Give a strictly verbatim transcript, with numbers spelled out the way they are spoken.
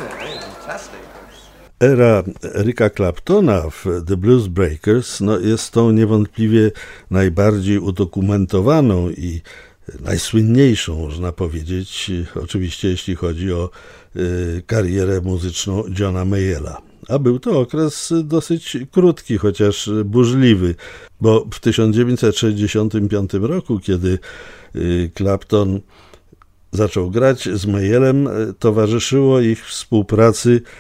Era Erika Claptona w The Blues Breakers no, jest tą niewątpliwie najbardziej udokumentowaną i najsłynniejszą, można powiedzieć, oczywiście jeśli chodzi o y, karierę muzyczną Johna Mayalla. A był to okres dosyć krótki, chociaż burzliwy, bo w tysiąc dziewięćset sześćdziesiątym piątym roku, kiedy y, Clapton zaczął grać z Mayallem, towarzyszyło ich współpracy